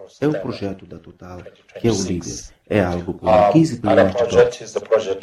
É o projeto da Total que é o líder. É algo como 15 bilhões de dólares.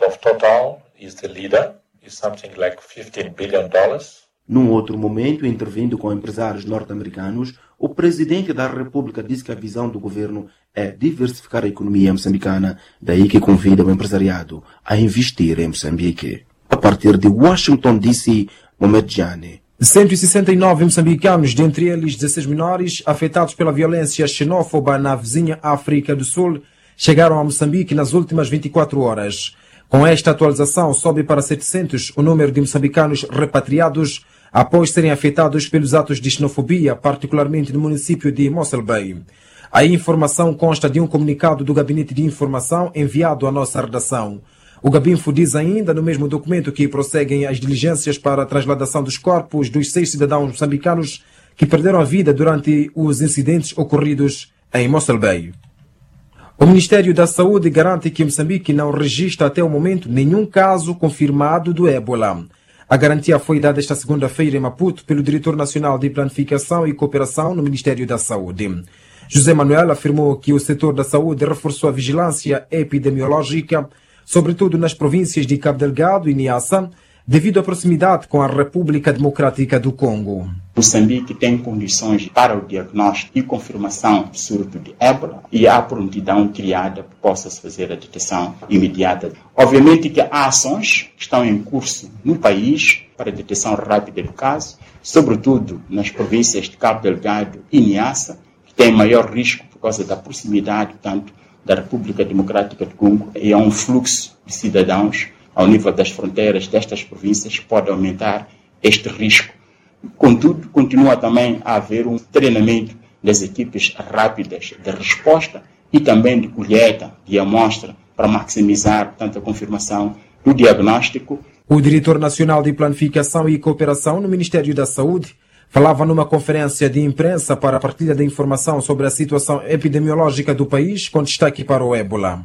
Num outro momento, intervindo com empresários norte-americanos, o presidente da República disse que a visão do governo é diversificar a economia moçambicana, daí que convida o empresariado a investir em Moçambique. A partir de Washington, D.C., Mohamed Jane. 169 moçambicanos, dentre eles 16 menores, afetados pela violência xenófoba na vizinha África do Sul, chegaram a Moçambique nas últimas 24 horas. Com esta atualização, sobe para 700 o número de moçambicanos repatriados após serem afetados pelos atos de xenofobia, particularmente no município de Mossel Bay. A informação consta de um comunicado do Gabinete de Informação enviado à nossa redação. O Gabinfo diz ainda no mesmo documento que prosseguem as diligências para a transladação dos corpos dos 6 cidadãos moçambicanos que perderam a vida durante os incidentes ocorridos em Mossel Bay. O Ministério da Saúde garante que Moçambique não registra até o momento nenhum caso confirmado do ébola. A garantia foi dada esta segunda-feira em Maputo pelo Diretor Nacional de Planificação e Cooperação no Ministério da Saúde. José Manuel afirmou que o setor da saúde reforçou a vigilância epidemiológica, sobretudo nas províncias de Cabo Delgado e Niassa, devido à proximidade com a República Democrática do Congo. Moçambique tem condições para o diagnóstico e confirmação do surto de ébola e há prontidão criada para que possa-se fazer a detecção imediata. Obviamente que há ações que estão em curso no país para a detecção rápida do caso, sobretudo nas províncias de Cabo Delgado e Niassa, que têm maior risco por causa da proximidade, tanto da República Democrática do Congo, e há um fluxo de cidadãos ao nível das fronteiras destas províncias que pode aumentar este risco. Contudo, continua também a haver um treinamento das equipes rápidas de resposta e também de colheita de amostra para maximizar, portanto, a confirmação do diagnóstico. O Diretor Nacional de Planificação e Cooperação no Ministério da Saúde falava numa conferência de imprensa para a partilha de informação sobre a situação epidemiológica do país, com destaque para o ébola.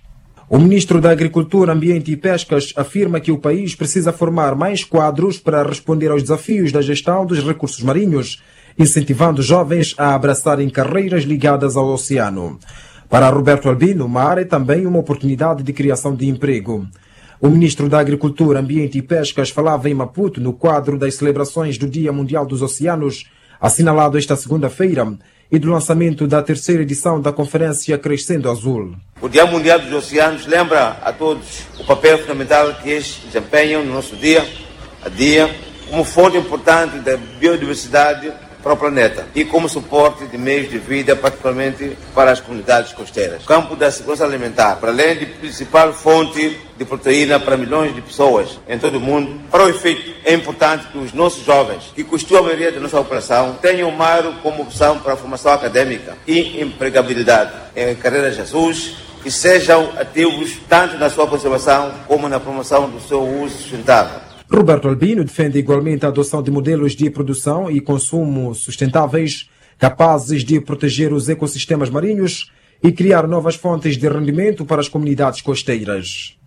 O Ministro da Agricultura, Ambiente e Pescas afirma que o país precisa formar mais quadros para responder aos desafios da gestão dos recursos marinhos, incentivando jovens a abraçarem carreiras ligadas ao oceano. Para Roberto Albino, o mar é também uma oportunidade de criação de emprego. O Ministro da Agricultura, Ambiente e Pescas falava em Maputo no quadro das celebrações do Dia Mundial dos Oceanos, assinalado esta segunda-feira, e do lançamento da terceira edição da Conferência Crescendo Azul. O Dia Mundial dos Oceanos lembra a todos o papel fundamental que estes desempenham no nosso dia a dia como fonte importante da biodiversidade para o planeta e como suporte de meios de vida, particularmente para as comunidades costeiras. O campo da segurança alimentar, para além de principal fonte de proteína para milhões de pessoas em todo o mundo, para o efeito é importante que os nossos jovens, que constituem a maioria da nossa população, tenham o mar como opção para a formação acadêmica e empregabilidade em carreiras azuis, que sejam ativos tanto na sua conservação como na promoção do seu uso sustentável. Roberto Albino defende igualmente a adoção de modelos de produção e consumo sustentáveis, capazes de proteger os ecossistemas marinhos e criar novas fontes de rendimento para as comunidades costeiras.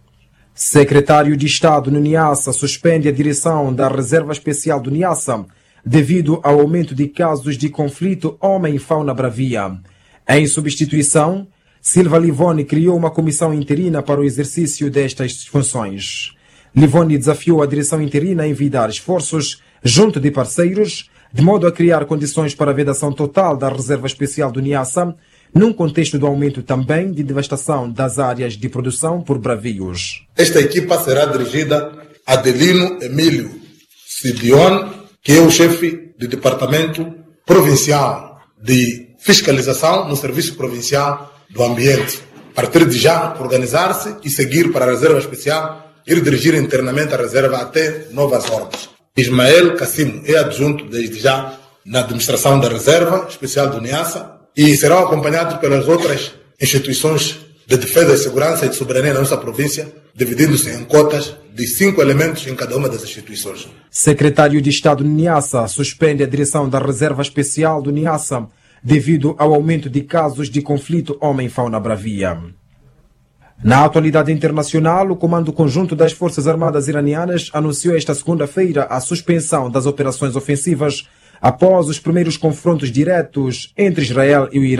Secretário de Estado no Niassa suspende a direção da Reserva Especial do Niassa devido ao aumento de casos de conflito homem-fauna bravia. Em substituição, Silva Livoni criou uma comissão interina para o exercício destas funções. Livoni desafiou a direção interina a envidar esforços junto de parceiros, de modo a criar condições para a vedação total da Reserva Especial do Niassa, num contexto do aumento também de devastação das áreas de produção por bravios. Esta equipa será dirigida a Adelino Emílio Sidione, que é o chefe do Departamento Provincial de Fiscalização no Serviço Provincial do Ambiente. A partir de já, organizar-se e seguir para a Reserva Especial, ir dirigir internamente a reserva até novas ordens. Ismael Cassimo é adjunto desde já na administração da Reserva Especial do Niassa e serão acompanhados pelas outras instituições de defesa, segurança e de soberania da nossa província, dividindo-se em cotas de 5 elementos em cada uma das instituições. Secretário de Estado no Niassa suspende a direção da Reserva Especial do Niassa devido ao aumento de casos de conflito homem-fauna bravia. Na atualidade internacional, o Comando Conjunto das Forças Armadas Iranianas anunciou esta segunda-feira a suspensão das operações ofensivas após os primeiros confrontos diretos entre Israel e o Irã.